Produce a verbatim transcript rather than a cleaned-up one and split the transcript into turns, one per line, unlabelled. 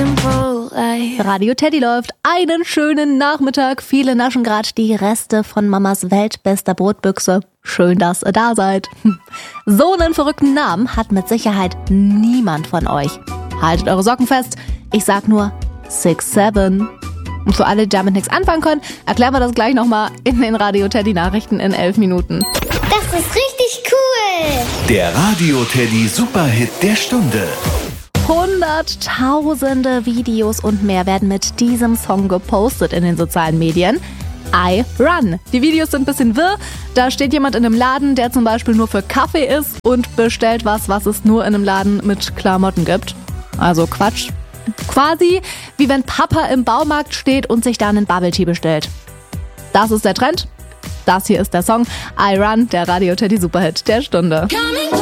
simple life.
Radio Teddy läuft. Einen schönen Nachmittag. Viele naschen gerade die Reste von Mamas weltbester Brotbüchse. Schön, dass ihr da seid. So einen verrückten Namen hat mit Sicherheit niemand von euch. Haltet eure Socken fest. Ich sag nur six seven. Und für alle, die damit nichts anfangen können, erklären wir das gleich nochmal in den Radio Teddy Nachrichten in elf Minuten.
Das ist richtig cool.
Der Radio Teddy Superhit der Stunde.
Hunderttausende Videos und mehr werden mit diesem Song gepostet in den sozialen Medien. I Run. Die Videos sind ein bisschen wirr. Da steht jemand in einem Laden, der zum Beispiel nur für Kaffee ist und bestellt was, was es nur in einem Laden mit Klamotten gibt. Also Quatsch. Quasi wie wenn Papa im Baumarkt steht und sich da einen Bubble Tea bestellt. Das ist der Trend. Das hier ist der Song I Run, der Radio Teddy Superhit der Stunde.